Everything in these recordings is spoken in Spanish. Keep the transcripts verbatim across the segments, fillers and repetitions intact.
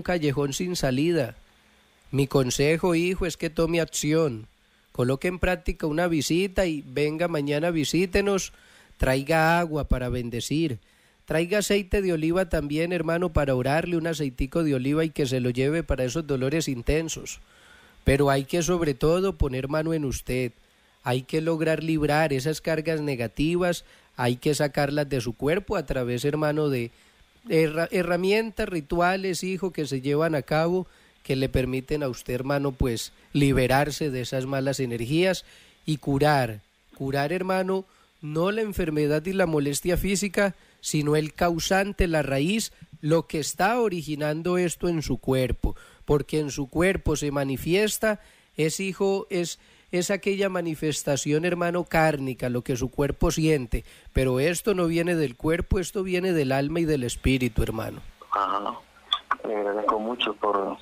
un callejón sin salida. Mi consejo, hijo, es que tome acción. Coloque en práctica una visita y venga mañana, visítenos. Traiga agua para bendecir. Traiga aceite de oliva también, hermano, para orarle, un aceitico de oliva, y que se lo lleve para esos dolores intensos. Pero hay que sobre todo poner mano en usted. Hay que lograr librar esas cargas negativas. Hay que sacarlas de su cuerpo a través, hermano, de herra- herramientas, rituales, hijo, que se llevan a cabo, que le permiten a usted, hermano, pues liberarse de esas malas energías y curar, curar, hermano, no la enfermedad y la molestia física, sino el causante, la raíz, lo que está originando esto en su cuerpo, porque en su cuerpo se manifiesta, es hijo, es, es aquella manifestación, hermano, kármica, lo que su cuerpo siente, pero esto no viene del cuerpo, esto viene del alma y del espíritu, hermano. Ajá, le agradezco mucho por...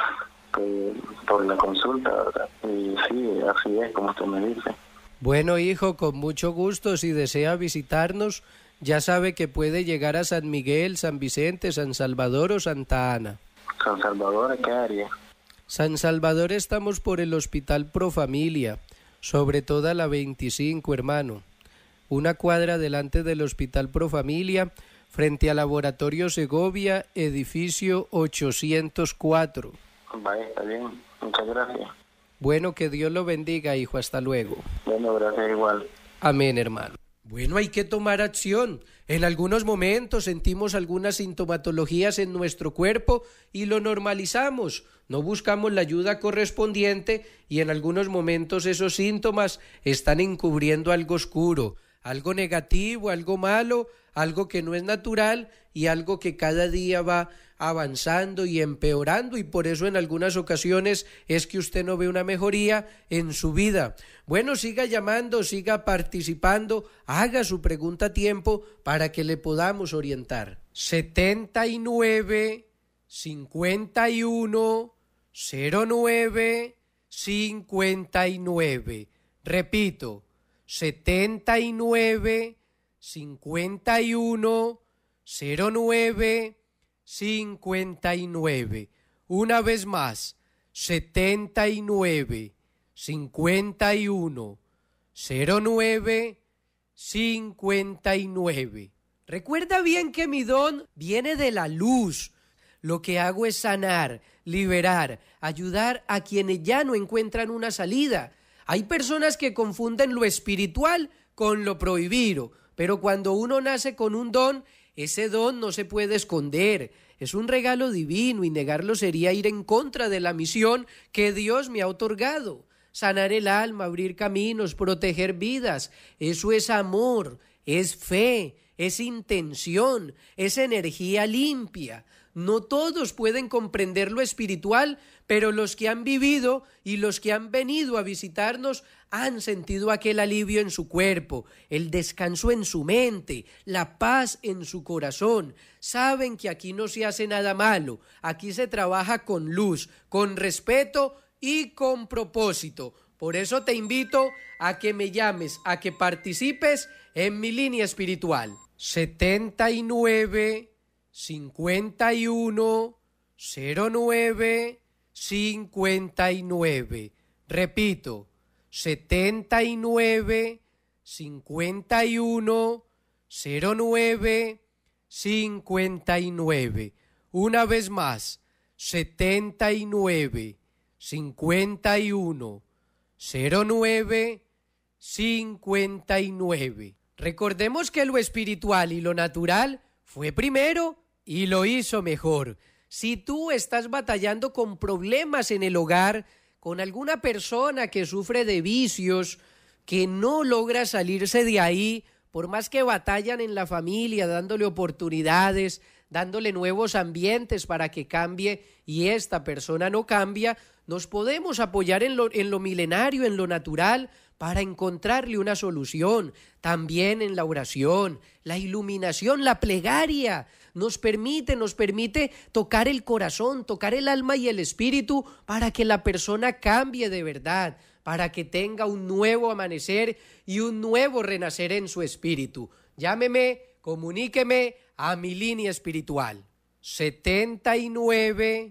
por la consulta, ¿verdad? Y sí, así es como usted me dice. Bueno, hijo, con mucho gusto, si desea visitarnos, ya sabe que puede llegar a San Miguel, San Vicente, San Salvador o Santa Ana. ¿San Salvador qué área? San Salvador estamos por el Hospital Profamilia, sobre toda la veinticinco, hermano. Una cuadra delante del Hospital Profamilia, frente al Laboratorio Segovia, edificio ochocientos cuatro. Vaya, está bien. Muchas gracias. Bueno, que Dios lo bendiga, hijo. Hasta luego. Bueno, gracias igual. Amén, hermano. Bueno, hay que tomar acción. En algunos momentos sentimos algunas sintomatologías en nuestro cuerpo y lo normalizamos. No buscamos la ayuda correspondiente y en algunos momentos esos síntomas están encubriendo algo oscuro, algo negativo, algo malo, algo que no es natural y algo que cada día va avanzando y empeorando, y por eso en algunas ocasiones es que usted no ve una mejoría en su vida. Bueno, siga llamando, siga participando, haga su pregunta a tiempo para que le podamos orientar. setenta y nueve, cincuenta y uno, cero nueve, cincuenta y nueve. Repito, setenta y nueve, cincuenta y uno, cero nueve, cincuenta y nueve. Una vez más, setenta y nueve, cincuenta y uno, cero nueve, cincuenta y nueve. Recuerda bien que mi don viene de la luz. Lo que hago es sanar, liberar, ayudar a quienes ya no encuentran una salida. Hay personas que confunden lo espiritual con lo prohibido, pero cuando uno nace con un don, ese don no se puede esconder, es un regalo divino y negarlo sería ir en contra de la misión que Dios me ha otorgado. Sanar el alma, abrir caminos, proteger vidas, eso es amor, es fe, es intención, es energía limpia. No todos pueden comprender lo espiritual, pero los que han vivido y los que han venido a visitarnos han sentido aquel alivio en su cuerpo, el descanso en su mente, la paz en su corazón. Saben que aquí no se hace nada malo, aquí se trabaja con luz, con respeto y con propósito. Por eso te invito a que me llames, a que participes en mi línea espiritual. setenta y nueve, cincuenta y uno, cero nueve, cincuenta y nueve. Repito, setenta y nueve, cincuenta y uno, cero nueve, cincuenta y nueve. Una vez más, setenta y nueve, cincuenta y uno, cero nueve, cincuenta y nueve. Recordemos que lo espiritual y lo natural fue primero y lo hizo mejor. Si tú estás batallando con problemas en el hogar, con alguna persona que sufre de vicios, que no logra salirse de ahí, por más que batallan en la familia, dándole oportunidades, dándole nuevos ambientes para que cambie y esta persona no cambia, nos podemos apoyar en lo, en lo milenario, en lo natural, para encontrarle una solución. También en la oración, la iluminación, la plegaria, nos permite, nos permite tocar el corazón, tocar el alma y el espíritu para que la persona cambie de verdad, para que tenga un nuevo amanecer y un nuevo renacer en su espíritu. Llámeme, comuníqueme a mi línea espiritual. setenta y nueve,